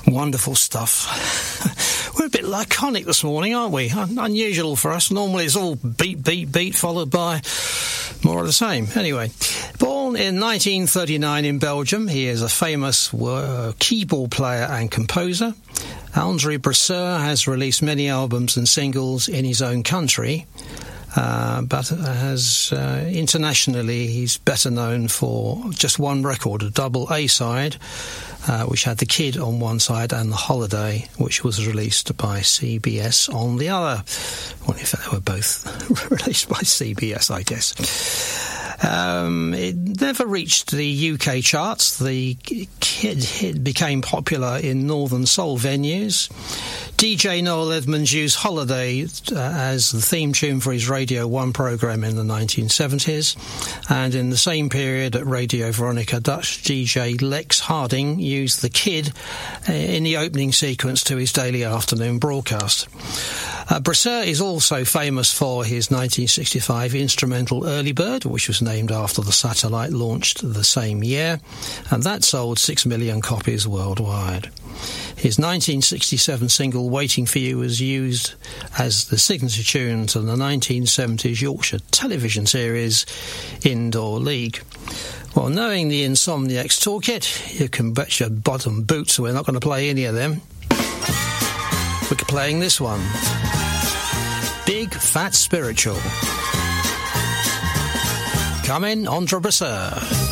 Wonderful stuff. We're a bit laconic this morning, aren't we? Unusual for us. Normally it's all beat, beat, beat, followed by more of the same. Anyway, born in 1939 in Belgium, he is a famous keyboard player and composer. André Brasseur has released many albums and singles in his own country, but internationally he's better known for just one record, a double A-side, which had The Kid on one side and The Holiday, which was released by CBS on the other. Well, in fact, they were both released by CBS, I guess. It never reached the UK charts. The Kid hit became popular in northern soul venues. DJ Noel Edmonds used Holiday as the theme tune for his Radio 1 programme in the 1970s. And in the same period at Radio Veronica Dutch, DJ Lex Harding used The Kid in the opening sequence to his daily afternoon broadcast. Brasseur is also famous for his 1965 instrumental Early Bird, which was named after the satellite launched the same year, and that sold 6 million copies worldwide. His 1967 single Waiting for You was used as the signature tune to the 1970s Yorkshire television series Indoor League. Well, knowing the Insomniacs toolkit, you can bet your bottom boots we're not going to play any of them. We're playing this one. Big Fat Spiritual. Come in, André Brasseur.